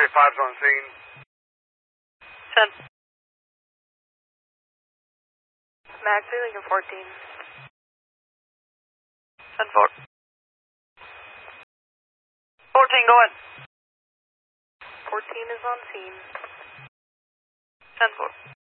25's on scene. 10. Max, Lincoln 14. 10-4. 14 going. 14 is on scene. 10-4.